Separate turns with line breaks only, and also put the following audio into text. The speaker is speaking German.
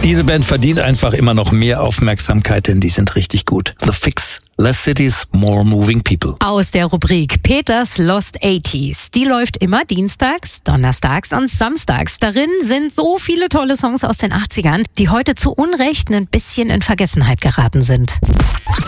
Diese Band verdient einfach immer noch mehr Aufmerksamkeit, denn die sind richtig gut. The Fix. Less Cities, More Moving People.
Aus der Rubrik Peters Lost 80s. Die läuft immer dienstags, donnerstags und samstags. Darin sind so viele tolle Songs aus den 80ern, die heute zu Unrecht ein bisschen in Vergessenheit geraten sind.